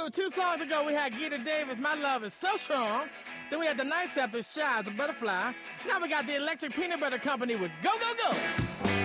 remember 2 songs ago we had Gita Davis, My Love Is So Strong. Then we had the Night After, Shy as a Butterfly. Now we got the Electric Peanut Butter Company with Go, Go, Go.